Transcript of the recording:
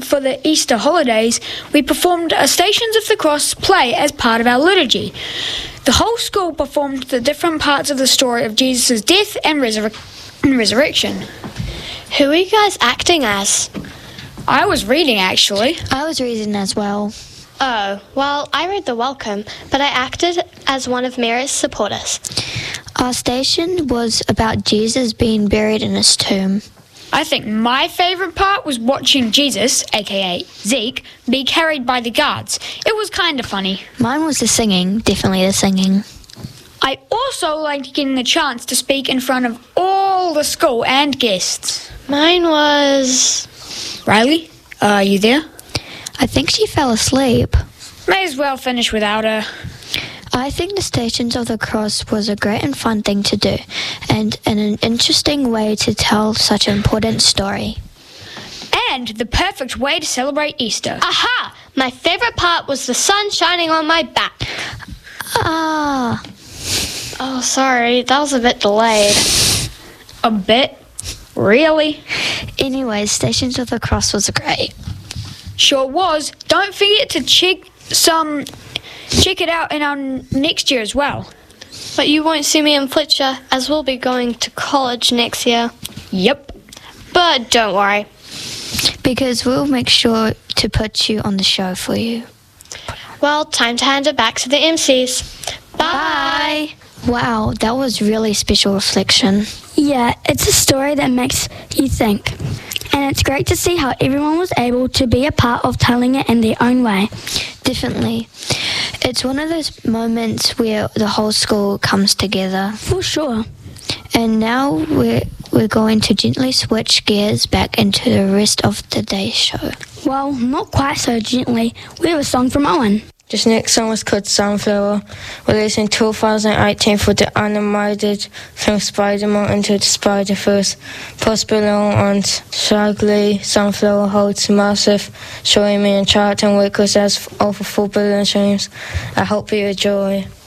for the Easter holidays, we performed a Stations of the Cross play as part of our liturgy. The whole school performed the different parts of the story of Jesus' death and resurrection. Who were you guys acting as? I was reading, actually. I was reading as well. Oh, well, I read the welcome, but I acted as one of Mary's supporters. Our station was about Jesus being buried in his tomb. I think my favourite part was watching Jesus, aka Zeke, be carried by the guards. It was kind of funny. Mine was the singing, definitely the singing. I also liked getting the chance to speak in front of all the school and guests. Mine was... Riley, are you there? I think she fell asleep. May as well finish without her. I think the Stations of the Cross was a great and fun thing to do, and an interesting way to tell such an important story. And the perfect way to celebrate Easter. Aha! My favourite part was the sun shining on my back. Ah. Oh, sorry, that was a bit delayed. A bit? Really? Anyways, Stations of the Cross was great. Sure was. Don't forget to check it out in our next year as well. But you won't see me in Fletcher, as we'll be going to college next year. Yep. But don't worry. Because we'll make sure to put you on the show for you. Well, time to hand it back to the MCs. Bye! Wow, that was really special reflection. Yeah, it's a story that makes you think. And it's great to see how everyone was able to be a part of telling it in their own way. Definitely. It's one of those moments where the whole school comes together. For sure. And now we're going to gently switch gears back into the rest of today's show. Well, not quite so gently. We have a song from Owen. This next song was called Sunflower, released in 2018 for the animated film Spider-Man Into the Spider-Verse. Post Malone and Shaq Lee, Sunflower holds massive streaming and chart and records as over 4 billion streams. I hope you enjoy.